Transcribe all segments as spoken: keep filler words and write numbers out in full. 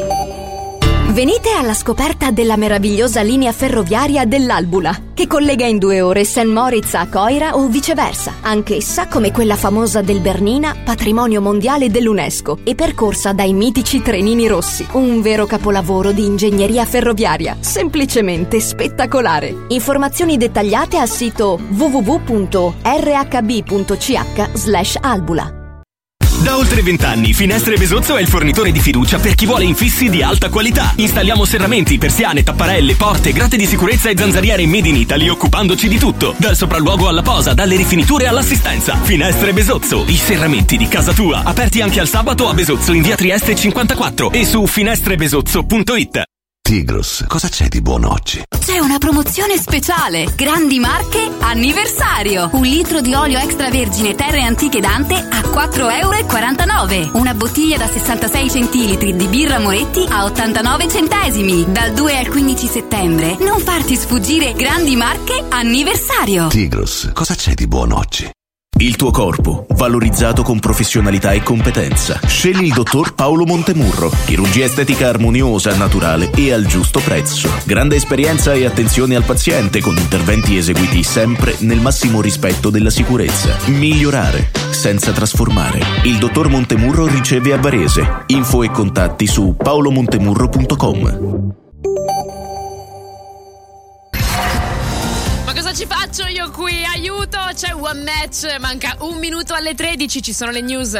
Venite alla scoperta della meravigliosa linea ferroviaria dell'Albula, che collega in due ore Saint Moritz a Coira o viceversa, anch'essa come quella famosa del Bernina, patrimonio mondiale dell'UNESCO e percorsa dai mitici trenini rossi. Un vero capolavoro di ingegneria ferroviaria, semplicemente spettacolare. Informazioni dettagliate al sito w w w punto r h b punto c h slash albula. Da oltre vent'anni Finestre Besozzo è il fornitore di fiducia per chi vuole infissi di alta qualità. Installiamo serramenti, persiane, tapparelle, porte, grate di sicurezza e zanzariere made in Italy, occupandoci di tutto, dal sopralluogo alla posa, dalle rifiniture all'assistenza. Finestre Besozzo, i serramenti di casa tua. Aperti anche al sabato a Besozzo in via Trieste cinquantaquattro e su finestrebesozzo punto it. Tigros, cosa c'è di buono oggi? C'è una promozione speciale. Grandi Marche anniversario. Un litro di olio extravergine Terre Antiche Dante a quattro virgola quarantanove euro. Una bottiglia da sessantasei centilitri di birra Moretti a ottantanove centesimi. Dal due al quindici settembre. Non farti sfuggire Grandi Marche anniversario. Tigros, cosa c'è di buono oggi? Il tuo corpo, valorizzato con professionalità e competenza. Scegli il dottor Paolo Montemurro. Chirurgia estetica armoniosa, naturale e al giusto prezzo. Grande esperienza e attenzione al paziente con interventi eseguiti sempre nel massimo rispetto della sicurezza. Migliorare senza trasformare. Il dottor Montemurro riceve a Varese. Info e contatti su paolomontemurro punto com. Cosa ci faccio io qui? Aiuto, c'è One Match, manca un minuto alle tredici, ci sono le news.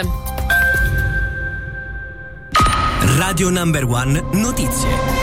Radio Number One Notizie.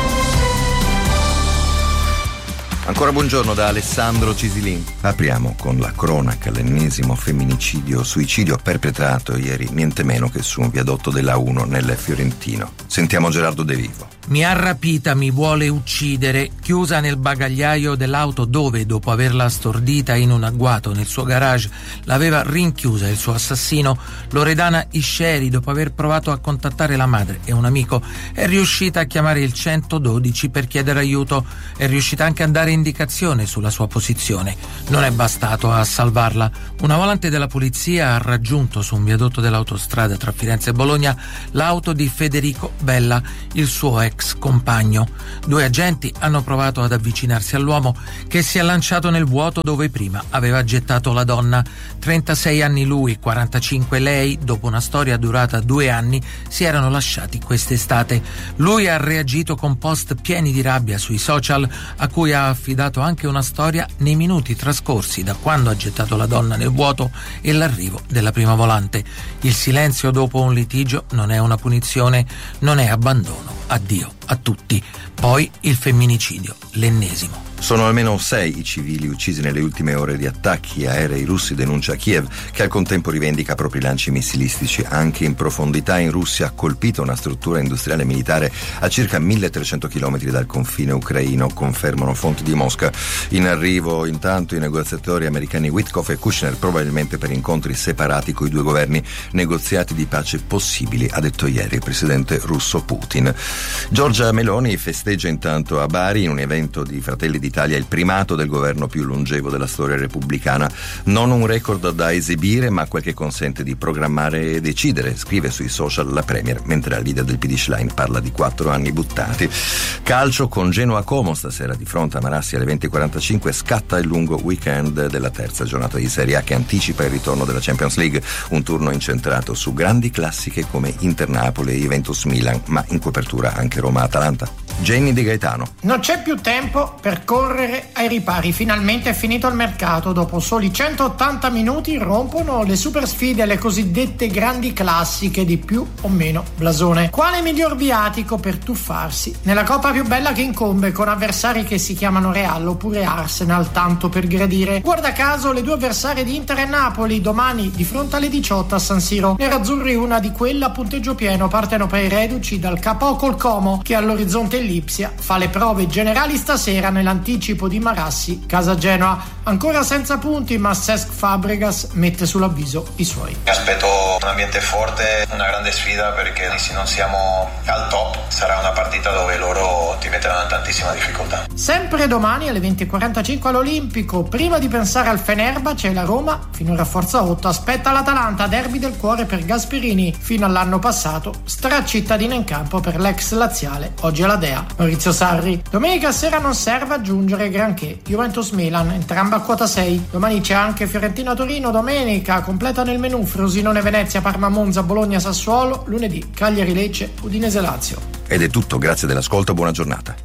Ancora buongiorno da Alessandro Cisilin. Apriamo con la cronaca, l'ennesimo femminicidio, suicidio perpetrato ieri niente meno che su un viadotto della uno nel Fiorentino. Sentiamo Gerardo De Vivo. Mi ha rapita, mi vuole uccidere, chiusa nel bagagliaio dell'auto dove, dopo averla stordita in un agguato nel suo garage, l'aveva rinchiusa il suo assassino, Loredana Isceri, dopo aver provato a contattare la madre e un amico, è riuscita a chiamare il centododici per chiedere aiuto, è riuscita anche a dare indicazione sulla sua posizione. Non è bastato a salvarla. Una volante della polizia ha raggiunto su un viadotto dell'autostrada tra Firenze e Bologna l'auto di Federico Bella, il suo ex compagno. Due agenti hanno provato ad avvicinarsi all'uomo che si è lanciato nel vuoto dove prima aveva gettato la donna. trentasei anni lui, quarantacinque lei. Dopo una storia durata due anni si erano lasciati quest'estate. Lui ha reagito con post pieni di rabbia sui social, a cui ha affidato anche una storia nei minuti trascorsi da quando ha gettato la donna nel vuoto e l'arrivo della prima volante. Il silenzio dopo un litigio non è una punizione, non è abbandono. Addio a tutti. Poi il femminicidio, l'ennesimo. Sono almeno sei i civili uccisi nelle ultime ore di attacchi aerei russi, denuncia Kiev, che al contempo rivendica propri lanci missilistici anche in profondità. In Russia ha colpito una struttura industriale militare a circa milletrecento chilometri dal confine ucraino, confermano fonti di Mosca. In arrivo intanto i negoziatori americani Witkoff e Kushner, probabilmente per incontri separati coi due governi, negoziati di pace possibili, ha detto ieri il presidente russo Putin. Giorgia Meloni festeggia intanto a Bari in un evento di Fratelli d'Italia il primato del governo più longevo della storia repubblicana. Non un record da esibire, ma quel che consente di programmare e decidere, scrive sui social la Premier, mentre la leader del P D Schlein parla di quattro anni buttati. Calcio con Genoa Como stasera di fronte a Marassi alle venti e quarantacinque, scatta il lungo weekend della terza giornata di Serie A che anticipa il ritorno della Champions League, un turno incentrato su grandi classiche come Inter Napoli e Juventus Milan, ma in copertura anche Roma Atalanta. Jenny Di Gaetano. Non c'è più tempo per correre ai ripari, finalmente è finito il mercato, dopo soli centottanta minuti rompono le super sfide, le cosiddette grandi classiche di più o meno blasone. Quale miglior viatico per tuffarsi nella coppa più bella che incombe, con avversari che si chiamano Real oppure Arsenal, tanto per gradire. Guarda caso le due avversarie di Inter e Napoli domani di fronte alle diciotto a San Siro. Nerazzurri una di quelle a punteggio pieno, partono per i reduci dal capo col Como che all'orizzonte Lipsia fa le prove generali stasera nell'anticipo di Marassi casa Genoa, ancora senza punti, ma Cesc Fabregas mette sull'avviso i suoi. Mi aspetto un ambiente forte, una grande sfida, perché se non siamo al top sarà una partita dove loro ti metteranno in tantissima difficoltà. Sempre domani alle venti e quarantacinque all'Olimpico, prima di pensare al Fenerbahce, la Roma, finora a forza otto, aspetta l'Atalanta, derby del cuore per Gasperini, fino all'anno passato stracittadina in campo per l'ex laziale, oggi alla Dea, Maurizio Sarri. Domenica sera non serve aggiungere granché, Juventus-Milan, entrambe a quota sei. Domani c'è anche Fiorentina-Torino, domenica completa nel menù Frosinone-Venezia, Parma-Monza, Bologna-Sassuolo, lunedì Cagliari-Lecce, Udinese-Lazio. Ed è tutto, grazie dell'ascolto, buona giornata.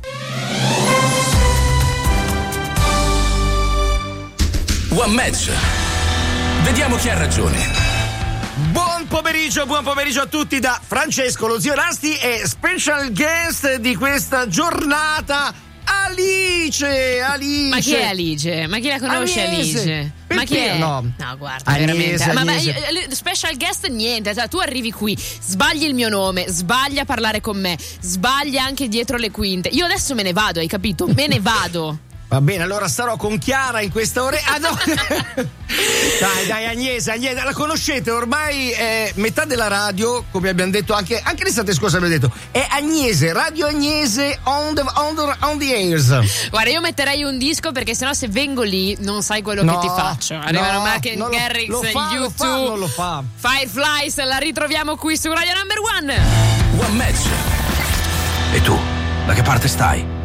One Match. Vediamo chi ha ragione. Buon pomeriggio, buon pomeriggio a tutti da Francesco, lo zio Rasti, e special guest di questa giornata Alice, Alice. Ma chi è Alice? Ma chi la conosce Agnese. Alice? Perché? Ma chi è? No, no guarda, Agnese, veramente. Ma, ma Agnese. io- special guest niente, cioè, tu arrivi qui, sbagli il mio nome, sbagli a parlare con me, sbagli anche dietro le quinte. Io adesso me ne vado, hai capito? Me ne vado. Va bene, allora starò con Chiara in questa ora. Ah no! Dai, dai, Agnese, Agnese, la conoscete ormai, è metà della radio, come abbiamo detto anche, anche l'estate scorsa abbiamo detto, è Agnese, Radio Agnese on the, on the, on the airs. Guarda, io metterei un disco perché sennò se vengo lì non sai quello No, che ti faccio. Arrivano no, Mark non lo- Garrix, lo fa, U lo fa, due, non lo fa. Fireflies, la ritroviamo qui su Radio Number One. One Match. E tu, da che parte stai?